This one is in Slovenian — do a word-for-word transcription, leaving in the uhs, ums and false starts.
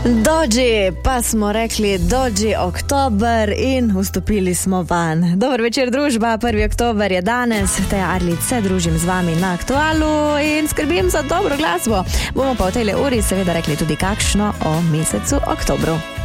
Doji, pa smo rekli Doji oktober in vstopili smo van. Dober večer, družba, prvi oktober je danes. Teja Arlič se družim z vami na Aktualu in skrbim za dobro glasbo. Bomo pa v tejle uri seveda rekli tudi kakšno o mesecu oktobru.